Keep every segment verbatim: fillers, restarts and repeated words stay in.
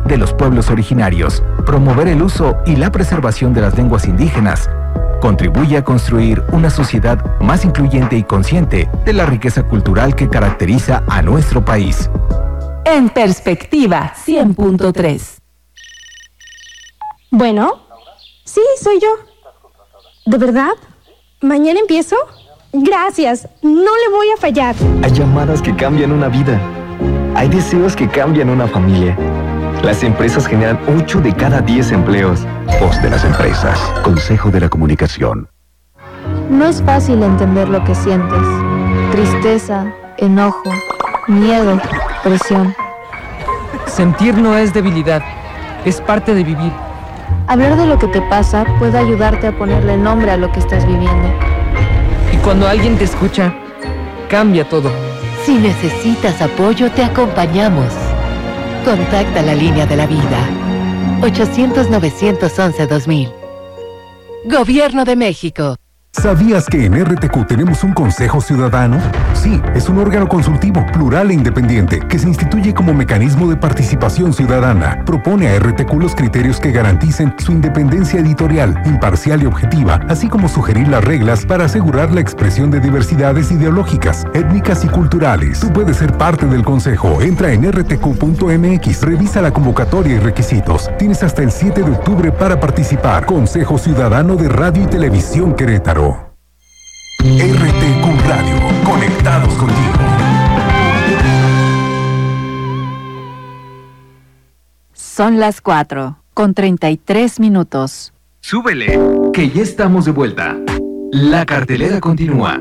de los pueblos originarios, promover el uso y la preservación de las lenguas indígenas, contribuye a construir una sociedad más incluyente y consciente de la riqueza cultural que caracteriza a nuestro país. En Perspectiva cien punto tres. Bueno, sí, soy yo. ¿De verdad? ¿Mañana empiezo? Gracias, no le voy a fallar. Hay llamadas que cambian una vida. Hay deseos que cambian una familia. Las empresas generan ocho de cada diez empleos. Voz de las empresas. Consejo de la Comunicación. No es fácil entender lo que sientes. Tristeza, enojo, miedo, presión. Sentir no es debilidad, es parte de vivir. Hablar de lo que te pasa puede ayudarte a ponerle nombre a lo que estás viviendo. Y cuando alguien te escucha, cambia todo. Si necesitas apoyo, te acompañamos. Contacta la línea de la vida. ochocientos, novecientos once, dos mil. Gobierno de México. ¿Sabías que en R T Q tenemos un Consejo Ciudadano? Sí, es un órgano consultivo, plural e independiente, que se instituye como mecanismo de participación ciudadana. Propone a R T Q los criterios que garanticen su independencia editorial, imparcial y objetiva, así como sugerir las reglas para asegurar la expresión de diversidades ideológicas, étnicas y culturales. Tú puedes ser parte del Consejo. Entra en r t q punto m x, revisa la convocatoria y requisitos. Tienes hasta el siete de octubre para participar. Consejo Ciudadano de Radio y Televisión Querétaro. R T Q Radio, conectados contigo. Son las cuatro, con treinta y tres minutos. Súbele, que ya estamos de vuelta. La cartelera continúa.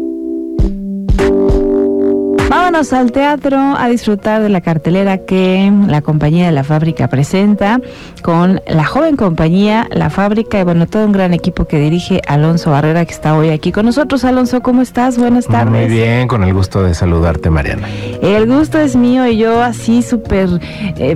Vámonos al teatro a disfrutar de la cartelera que la compañía de La Fábrica presenta con la joven compañía La Fábrica y bueno, todo un gran equipo que dirige Alonso Barrera, que está hoy aquí con nosotros. Alonso, ¿cómo estás? Buenas tardes. Muy bien, con el gusto de saludarte, Mariana. El gusto es mío y yo así súper eh,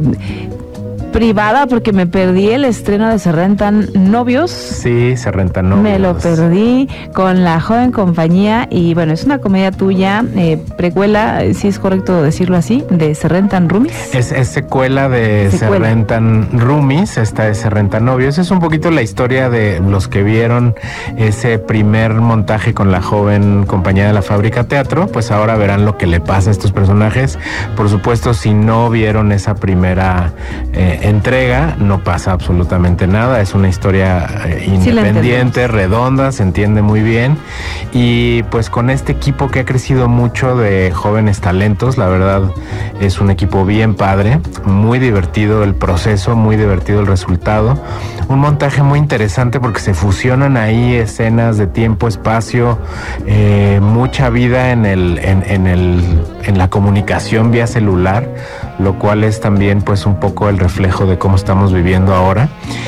privada porque me perdí el estreno de Se Rentan Novios. Sí, Se Rentan Novios. Me lo perdí con la joven compañía y bueno, es una comedia tuya, eh, precuela, si es correcto decirlo así, de Se Rentan Roomies. Es, es secuela de secuela. Se Rentan Roomies, esta es Se Rentan Novios. Es un poquito la historia de los que vieron ese primer montaje con la joven compañía de La Fábrica Teatro, pues ahora verán lo que le pasa a estos personajes. Por supuesto, si no vieron esa primera eh, entrega, no pasa absolutamente nada, es una historia eh, independiente, sí, redonda, se entiende muy bien y pues con este equipo que ha crecido mucho de jóvenes talentos, la verdad es un equipo bien padre, muy divertido el proceso, muy divertido el resultado, un montaje muy interesante porque se fusionan ahí escenas de tiempo, espacio, eh, mucha vida en el, en, en el, en la comunicación vía celular, lo cual es también pues un poco el reflejo de cómo estamos viviendo ahora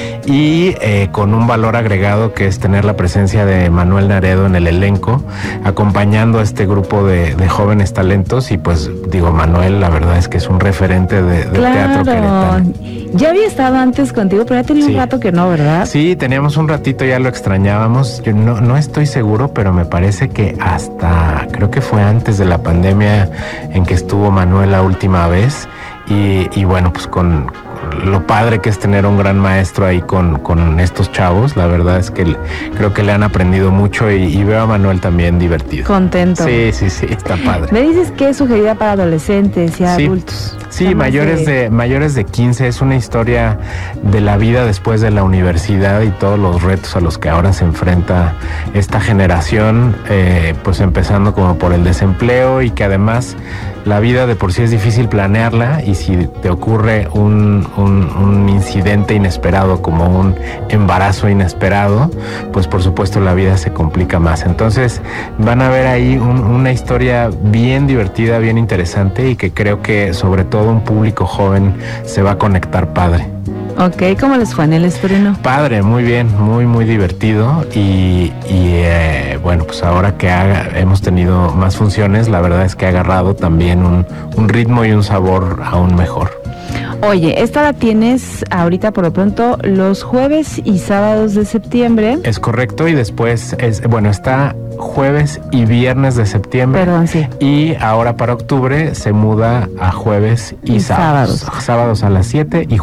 y eh, con un valor agregado que es tener la presencia de Manuel Naredo en el elenco acompañando a este grupo de, de jóvenes talentos y pues digo, Manuel la verdad es que es un referente de, de claro. teatro queretano. Ya había estado antes contigo, pero ya tenía sí. un rato que no, ¿verdad? Sí, teníamos un ratito, ya lo extrañábamos. Yo no, no estoy seguro, pero me parece que hasta, creo que fue antes de la pandemia en que estuvo Manuel la última vez. Y, y bueno, pues con lo padre que es tener un gran maestro ahí con, con estos chavos, la verdad es que creo que le han aprendido mucho y, y veo a Manuel también divertido. Contento. Sí, sí, sí, está padre. Me dices que es sugerida para adolescentes y sí. adultos. Sí, mayores de... de mayores de quince, es una historia de la vida después de la universidad y todos los retos a los que ahora se enfrenta esta generación, eh, pues empezando como por el desempleo y que además la vida de por sí es difícil planearla y si te ocurre un, un, un incidente inesperado como un embarazo inesperado, pues por supuesto la vida se complica más. Entonces van a ver ahí un, una historia bien divertida, bien interesante y que creo que sobre todo un público joven se va a conectar padre. Ok, ¿cómo les fue en el estreno? Padre, muy bien, muy, muy divertido y, y eh, bueno, pues ahora que haga, hemos tenido más funciones, la verdad es que ha agarrado también un, un ritmo y un sabor aún mejor. Oye, esta la tienes ahorita por lo pronto los jueves y sábados de septiembre. Es correcto y después, es bueno, está jueves y viernes de septiembre. Perdón, sí. Y ahora para octubre se muda a jueves y, y sábados. sábados. Sábados a las siete y